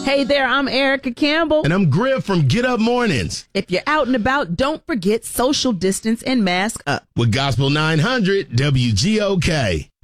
Hey there, I'm Erica Campbell. And I'm Griff from Get Up Mornings. If you're out and about, don't forget social distance and mask up. With Gospel 900 WGOK.